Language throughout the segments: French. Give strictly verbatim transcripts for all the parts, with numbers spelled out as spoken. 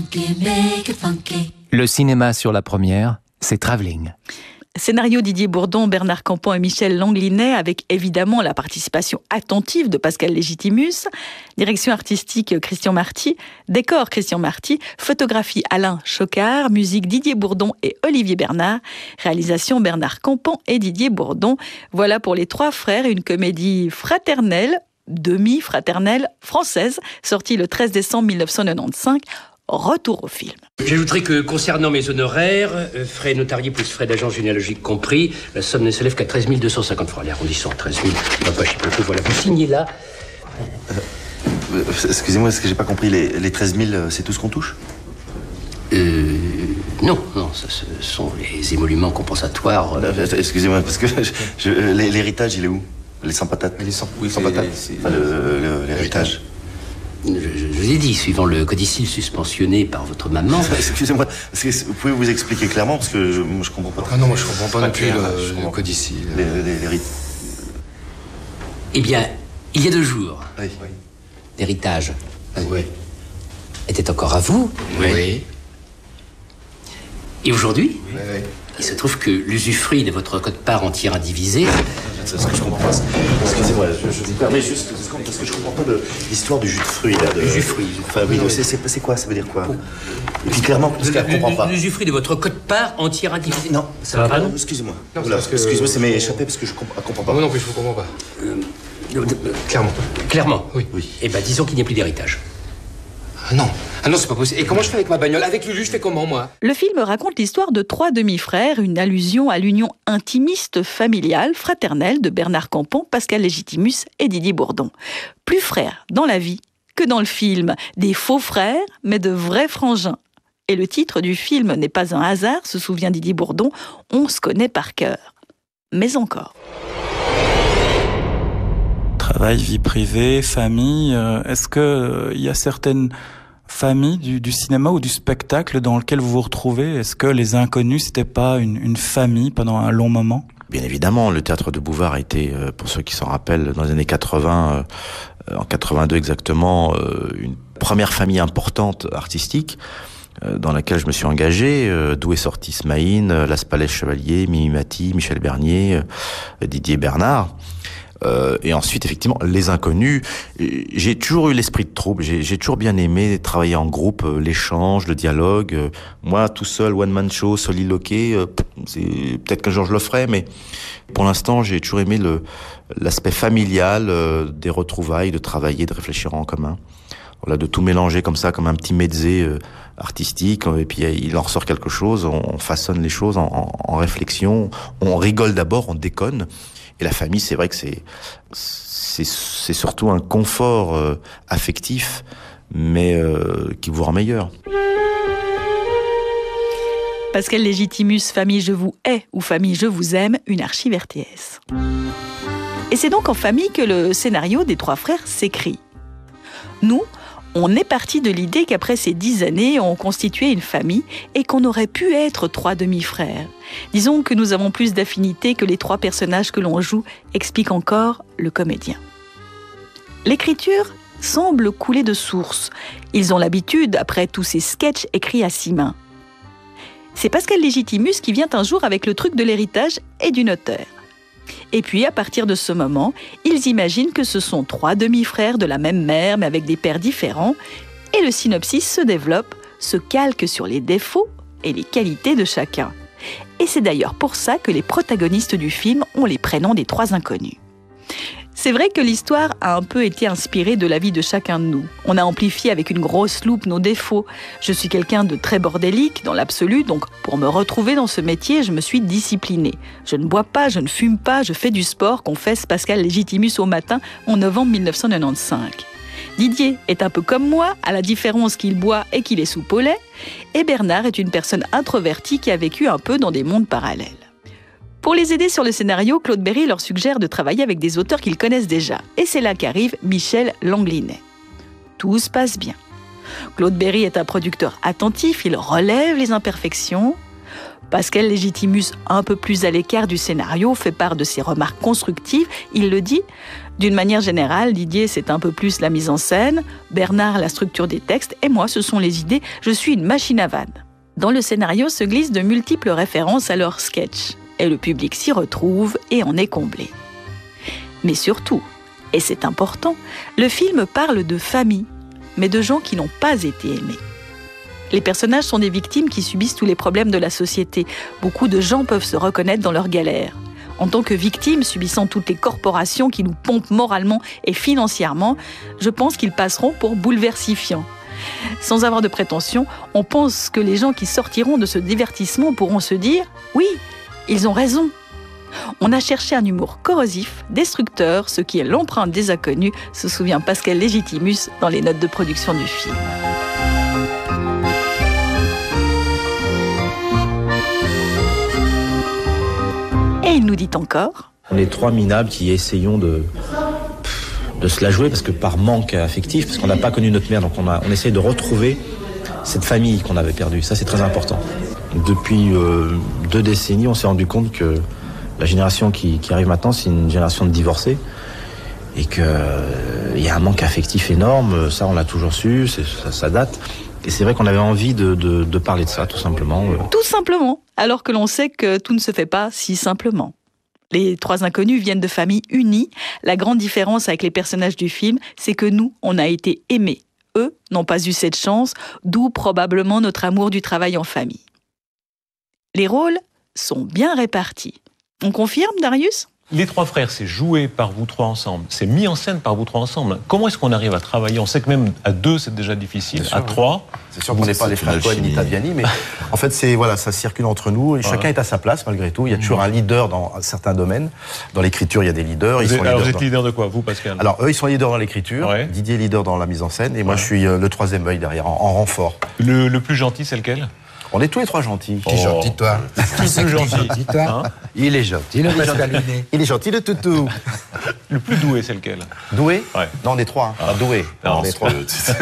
Le cinéma sur la première, c'est Travelling. Scénario Didier Bourdon, Bernard Campan et Michel Langlinet, avec évidemment la participation attentive de Pascal Légitimus, direction artistique Christian Marty, décor Christian Marty, photographie Alain Chocard, musique Didier Bourdon et Olivier Bernard, réalisation Bernard Campan et Didier Bourdon. Voilà pour Les Trois Frères, une comédie fraternelle, demi-fraternelle française, sortie le treize décembre mille neuf cent quatre-vingt-quinze. Retour au film. J'ajouterai que concernant mes honoraires, euh, frais notariés plus frais d'agence généalogique compris, la somme ne s'élève qu'à treize mille deux cent cinquante francs. L'arrondissement, treize mille, on va pas chipoter, voilà, vous signez là. Euh, euh, excusez-moi, est-ce que j'ai pas compris, les, les treize mille, c'est tout ce qu'on touche? Euh... Non, non, ça, ce sont les émoluments compensatoires. Euh... Euh, excusez-moi, parce que je, je, l'héritage, il est où? Les sans patates? Les sans, oui, sans patates. Enfin, le, le, l'héritage. Je, je, je vous ai dit, suivant le codicile suspensionné par votre maman... Excusez-moi, vous pouvez vous expliquer clairement, parce que je, moi, je comprends pas. Ah non, moi je comprends pas, pas non plus clair, le, le codicile. Les, les, les, les... Eh bien, il y a deux jours, oui. Oui. l'héritage oui. était encore à vous. Oui. oui. Et aujourd'hui, oui, oui. il se trouve que l'usufruit de votre quote-part entière indivisée... C'est ce que je comprends pas. Excusez-moi, je, je vous permets juste parce que je comprends pas de l'histoire du jus de fruits là. De... Le jus fruit. Enfin oui, c'est, c'est, c'est quoi? Ça veut dire quoi? Et puis clairement, parce qu'elle comprend pas. L'usufruit de votre quote-part entière indivisée. Non, ça va pas. Non, excusez-moi. Non, Oula, que, excusez-moi, ça m'est échappé parce que je comp- comprends pas. Moi non plus, je ne comprends pas. Euh, euh, clairement. Clairement. Oui. Oui. Eh ben, disons qu'il n'y a plus d'héritage. Ah non, ah non, c'est pas possible. Et comment je fais avec ma bagnole? Avec Lulu, je fais comment, moi? Le film raconte l'histoire de trois demi-frères, une allusion à l'union intimiste, familiale, fraternelle de Bernard Campan, Pascal Légitimus et Didier Bourdon. Plus frères dans la vie que dans le film. Des faux frères, mais de vrais frangins. Et le titre du film n'est pas un hasard, se souvient Didier Bourdon, on se connaît par cœur. Mais encore. Travail, vie privée, famille, euh, est-ce qu'il euh, y a certaines familles du, du cinéma ou du spectacle dans lequel vous vous retrouvez? Est-ce que Les Inconnus, c'était pas une, une famille pendant un long moment? Bien évidemment, le théâtre de Bouvard a été, euh, pour ceux qui s'en rappellent, dans les années quatre-vingts, euh, en quatre-vingt-deux exactement, euh, une première famille importante artistique euh, dans laquelle je me suis engagé, euh, d'où est sorti Smaïn, euh, Las Palais Chevalier, Mimi Mati, Michel Bernier, euh, Didier Bernard. Euh, et ensuite, effectivement, Les Inconnus. J'ai toujours eu l'esprit de troupe. J'ai, j'ai toujours bien aimé travailler en groupe, euh, l'échange, le dialogue. Euh, moi, tout seul, one man show, soliloqué, euh, c'est peut-être qu'un jour je le ferai, mais pour l'instant, j'ai toujours aimé le l'aspect familial euh, des retrouvailles, de travailler, de réfléchir en commun. Voilà, de tout mélanger comme ça, comme un petit mezzé euh, artistique, et puis il en ressort quelque chose. On, on façonne les choses en, en, en réflexion. On rigole d'abord, on déconne. Et la famille, c'est vrai que c'est c'est, c'est surtout un confort euh, affectif, mais euh, qui vous rend meilleur. Pascal Légitimus, Famille je vous hais ou Famille je vous aime, une archive R T S. Et c'est donc en famille que le scénario des Trois Frères s'écrit. Nous, on est parti de l'idée qu'après ces dix années, on constituait une famille et qu'on aurait pu être trois demi-frères. Disons que nous avons plus d'affinités que les trois personnages que l'on joue, explique encore le comédien. L'écriture semble couler de source. Ils ont l'habitude, après tous ces sketchs écrits à six mains. C'est Pascal Légitimus qui vient un jour avec le truc de l'héritage et du notaire. Et puis, à partir de ce moment, ils imaginent que ce sont trois demi-frères de la même mère, mais avec des pères différents, et le synopsis se développe, se calque sur les défauts et les qualités de chacun. Et c'est d'ailleurs pour ça que les protagonistes du film ont les prénoms des trois inconnus. C'est vrai que l'histoire a un peu été inspirée de la vie de chacun de nous. On a amplifié avec une grosse loupe nos défauts. Je suis quelqu'un de très bordélique dans l'absolu, donc pour me retrouver dans ce métier, je me suis disciplinée. Je ne bois pas, je ne fume pas, je fais du sport, confesse Pascal Légitimus au matin en novembre mille neuf cent quatre-vingt-quinze. Didier est un peu comme moi, à la différence qu'il boit et qu'il est soupe au lait, et Bernard est une personne introvertie qui a vécu un peu dans des mondes parallèles. Pour les aider sur le scénario, Claude Berry leur suggère de travailler avec des auteurs qu'ils connaissent déjà. Et c'est là qu'arrive Michel Langlinet. Tout se passe bien. Claude Berry est un producteur attentif, il relève les imperfections. Pascal Légitimus, un peu plus à l'écart du scénario, fait part de ses remarques constructives. Il le dit, D'une manière générale, Didier, c'est un peu plus la mise en scène, Bernard, la structure des textes, et moi, ce sont les idées. Je suis une machine à vannes. Dans le scénario se glissent de multiples références à leurs sketchs, et le public s'y retrouve et en est comblé. Mais surtout, et c'est important, le film parle de famille, mais de gens qui n'ont pas été aimés. Les personnages sont des victimes qui subissent tous les problèmes de la société. Beaucoup de gens peuvent se reconnaître dans leurs galères. En tant que victimes subissant toutes les corporations qui nous pompent moralement et financièrement, je pense qu'ils passeront pour bouleversifiants. Sans avoir de prétention, on pense que les gens qui sortiront de ce divertissement pourront se dire « Oui, ils ont raison ». On a cherché un humour corrosif, destructeur, ce qui est l'empreinte des inconnus, se souvient Pascal Légitimus dans les notes de production du film. Et il nous dit encore: On est trois minables qui essayons de, de se la jouer, parce que par manque affectif, parce qu'on n'a pas connu notre mère, donc on, a, on essaye de retrouver cette famille qu'on avait perdue. Ça, c'est très important. Depuis euh, deux décennies, on s'est rendu compte que la génération qui, qui arrive maintenant, c'est une génération de divorcés, et qu'il euh, y a un manque affectif énorme. Ça, on l'a toujours su, c'est, ça, ça date. Et c'est vrai qu'on avait envie de, de, de parler de ça, tout simplement. Tout simplement, alors que l'on sait que tout ne se fait pas si simplement. Les trois inconnus viennent de familles unies. La grande différence avec les personnages du film, c'est que nous, on a été aimés. Eux n'ont pas eu cette chance, d'où probablement notre amour du travail en famille. Les rôles sont bien répartis. On confirme, Darius ? Les trois frères, c'est joué par vous trois ensemble, c'est mis en scène par vous trois ensemble. Comment est-ce qu'on arrive à travailler ? On sait que même à deux, c'est déjà difficile, sûr, à trois... C'est sûr qu'on n'est pas les frères Cohen ni Taviani, mais en fait, c'est, voilà, ça circule entre nous, et voilà. Chacun est à sa place, malgré tout. Il y a toujours mmh. un leader dans certains domaines. Dans l'écriture, il y a des leaders. Ils vous sont êtes, alors, leaders vous êtes dans... leader de quoi, vous, Pascal ? Alors, eux, ils sont leaders dans l'écriture, ouais. Didier est leader dans la mise en scène, et moi, ouais. je suis euh, le troisième œil derrière, en, en renfort. Le, le plus gentil, c'est lequel ? On est tous les trois gentils. Qui est oh. gentil, toi ? Qui est plus gentil, toi hein ? Il est gentil, le Pascal. Il est gentil, le toutou. Le plus doué, c'est lequel ? Doué ? Ouais. Non, on est trois. Hein. Ah. Doué. Non, on est trois.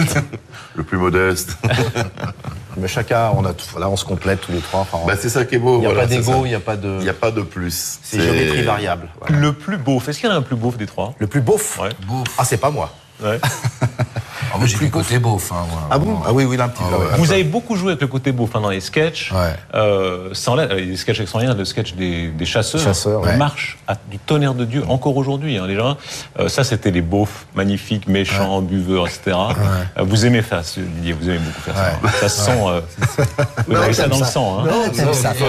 Le plus modeste. Mais chacun, on a tout, là, on se complète tous les trois. Enfin, bah, c'est ça qui est beau. Il n'y a voilà, pas d'égo, il n'y a pas de. Il n'y a pas de plus. C'est, c'est géométrie variable. Voilà. Le plus beauf. Est-ce qu'il y en a un plus beauf des trois ? Le plus beauf ? Ouais. Beauf. Ah, c'est pas moi. Ouais. Ah, moi, j'ai du côté beauf. Hein, moi. Ah bon ? Ah oui, oui, là, un petit peu. Ah, ouais. Vous avez beaucoup joué avec le côté beauf hein, dans les sketchs. Ouais. Euh, sans l'aide, les sketchs extraordinaires, le sketch des, des chasseurs. Chasseurs, ouais. ouais. Marche à, du tonnerre de Dieu, encore aujourd'hui. Hein, les gens, euh, ça, c'était les beaufs magnifiques, méchants, ouais. buveurs, et cetera. Ouais. Euh, vous aimez faire ça, Didier, vous aimez beaucoup faire ouais. ça. Ça se sent. Euh, vous avez ça dans ça. le sang. Hein. Non, non, ça.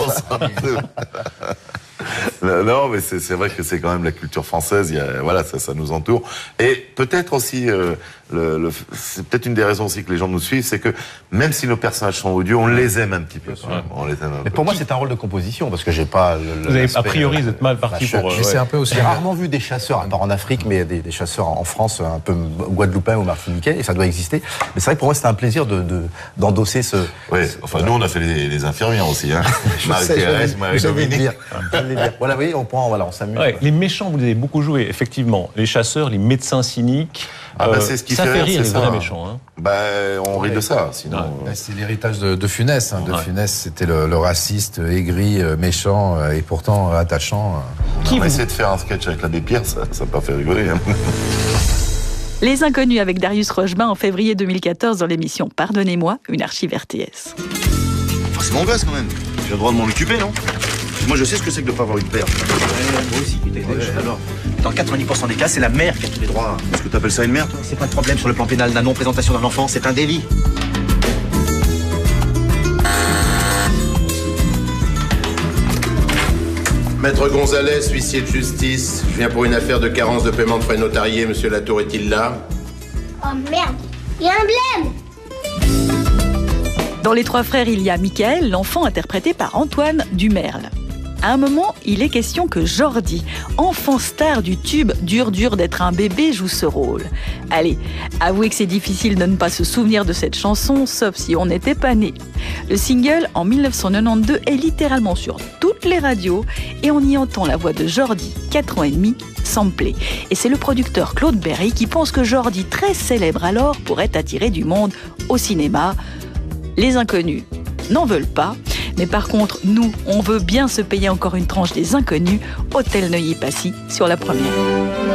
Non, mais c'est, c'est vrai que c'est quand même la culture française. Il y a, voilà, ça, ça nous entoure. Et peut-être aussi, euh, le, le, c'est peut-être une des raisons aussi que les gens nous suivent, c'est que même si nos personnages sont odieux, on les aime un petit peu. Ouais. On les aime un mais peu. pour moi, c'est un rôle de composition parce que j'ai pas. Le, vous avez, a priori, vous êtes mal parti bah, pour. Je, euh, je sais ouais. un peu aussi. J'ai rarement vu des chasseurs, alors en Afrique, mais des, des chasseurs en France, un peu guadeloupéens ou martiniquais, et ça doit exister. Mais c'est vrai que pour moi, c'était un plaisir de, de d'endosser ce. Oui. Enfin, voilà. Nous, on a fait les, les infirmières aussi. Hein. Marie-Thérèse, Marie-Dominique. Voilà, oui, on prend, voilà, on s'amuse. Ouais, les méchants, vous avez beaucoup joué, effectivement. Les chasseurs, les médecins cyniques. Ah bah c'est ce qui ça fait, fait rire, les ça, vrais hein. méchants. Hein. Bah, on rit de ça, sinon. Ouais. Euh... C'est l'héritage de, de Funès. Hein. De ouais. Funès, c'était le, le raciste, aigri, méchant et pourtant attachant. Qui on a essayé de faire un sketch avec l'abbé Pierre, ça n'a pas fait rigoler. Hein. Les Inconnus avec Darius Rochebain en février deux mille quatorze dans l'émission Pardonnez-moi, une archive R T S. Enfin, c'est mon gosse quand même. J'ai le droit de m'en occuper, non ? Moi, je sais ce que c'est que de ne pas avoir une père. Ouais, moi aussi, tu t'es ouais, alors. Dans quatre-vingt-dix pour cent des cas, c'est la mère qui a tous les droits. Est-ce que tu appelles ça une mère, toi ? C'est pas de problème sur le plan pénal. La non-présentation d'un enfant, c'est un délit. Maître Gonzalez, huissier de justice. Je viens pour une affaire de carence de paiement de frais notariés. Monsieur Latour est-il là ? Oh merde, il y a un blême ! Dans Les Trois Frères, il y a Michael, l'enfant interprété par Antoine Dumerle. À un moment, il est question que Jordi, enfant star du tube « Dur dur d'être un bébé », joue ce rôle. Allez, avouez que c'est difficile de ne pas se souvenir de cette chanson, sauf si on n'était pas né. Le single, en dix-neuf cent quatre-vingt-douze, est littéralement sur toutes les radios et on y entend la voix de Jordi, quatre ans et demi, samplée. Et c'est le producteur Claude Berry qui pense que Jordi, très célèbre alors, pourrait attirer du monde au cinéma. Les Inconnus n'en veulent pas, mais par contre, nous, on veut bien se payer encore une tranche des Inconnus, Hôtel Neuilly-Passy sur la première.